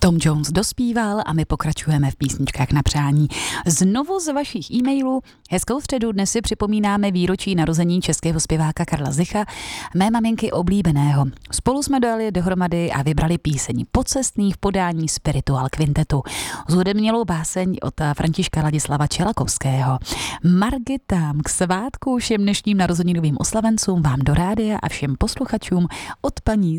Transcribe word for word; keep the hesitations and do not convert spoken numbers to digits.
Tom Jones dospíval a my pokračujeme v písničkách na přání. Znovu z vašich e-mailů. Hezkou středu, dnes si připomínáme výročí narození českého zpěváka Karla Zicha, mé maminky oblíbeného. Spolu jsme dojeli dohromady a vybrali píseň Pocestný v podání Spiritual Quintetu. Zhudebnělou báseň od Františka Ladislava Čelakovského. Margitám k svátku všem dnešním narozeninovým oslavencům, vám do rádia a všem posluchačům od paní